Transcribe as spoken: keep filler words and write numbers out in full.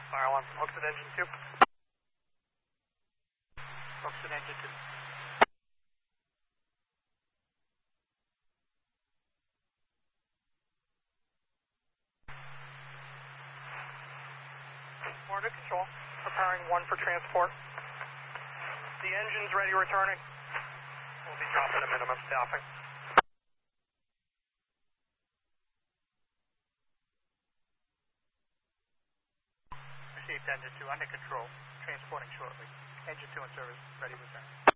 Fire alarm from Hooks at engine two. Hooks at engine two. We're under control. Preparing one for transport. The engine's ready returning. We'll be dropping a minimum staffing. Received engine two under control. Transporting shortly. Engine two in service. Ready return.